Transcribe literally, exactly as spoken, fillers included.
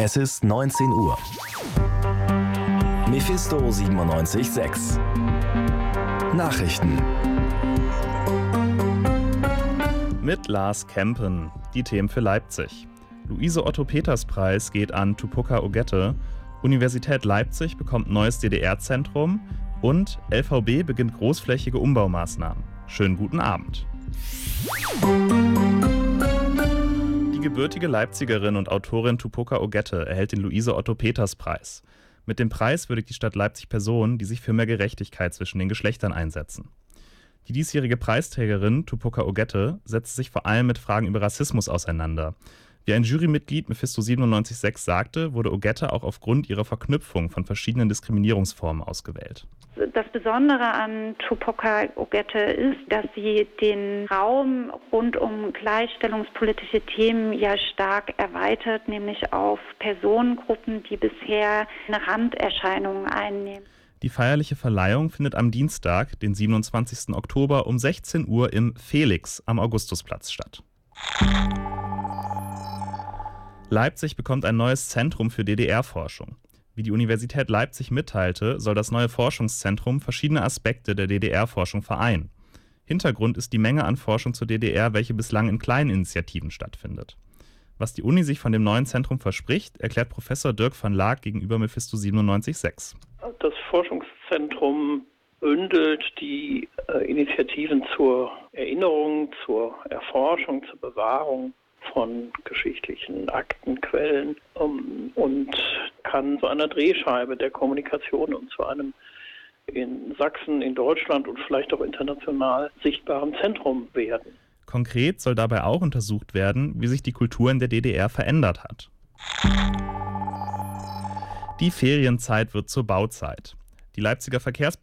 Es ist neunzehn Uhr. Mephisto siebenundneunzig Komma sechs. Nachrichten. Mit Lars Kempen. Die Themen für Leipzig. Luise-Otto-Peters-Preis geht an Tupoka Ogette. Universität Leipzig bekommt neues D D R-Zentrum. Und L V B beginnt großflächige Umbaumaßnahmen. Schönen guten Abend. Die gebürtige Leipzigerin und Autorin Tupoka Ogette erhält den Luise-Otto-Peters-Preis. Mit dem Preis würdigt die Stadt Leipzig Personen, die sich für mehr Gerechtigkeit zwischen den Geschlechtern einsetzen. Die diesjährige Preisträgerin Tupoka Ogette setzt sich vor allem mit Fragen über Rassismus auseinander. Wie ein Jurymitglied Mephisto siebenundneunzig Komma sechs sagte, wurde Ogette auch aufgrund ihrer Verknüpfung von verschiedenen Diskriminierungsformen ausgewählt. Das Besondere an Tupoka Ogette ist, dass sie den Raum rund um gleichstellungspolitische Themen ja stark erweitert, nämlich auf Personengruppen, die bisher eine Randerscheinung einnehmen. Die feierliche Verleihung findet am Dienstag, den siebenundzwanzigsten Oktober um sechzehn Uhr im Felix am Augustusplatz statt. Leipzig bekommt ein neues Zentrum für D D R-Forschung. Wie die Universität Leipzig mitteilte, soll das neue Forschungszentrum verschiedene Aspekte der D D R-Forschung vereinen. Hintergrund ist die Menge an Forschung zur D D R, welche bislang in kleinen Initiativen stattfindet. Was die Uni sich von dem neuen Zentrum verspricht, erklärt Professor Dirk van Laak gegenüber Mephisto siebenundneunzig Komma sechs. Das Forschungszentrum bündelt die äh, Initiativen zur Erinnerung, zur Erforschung, zur Bewahrung von geschichtlichen Aktenquellen um, und kann zu einer Drehscheibe der Kommunikation und zu einem in Sachsen, in Deutschland und vielleicht auch international sichtbaren Zentrum werden. Konkret soll dabei auch untersucht werden, wie sich die Kultur in der D D R verändert hat. Die Ferienzeit wird zur Bauzeit. Die Leipziger Verkehrsbezirke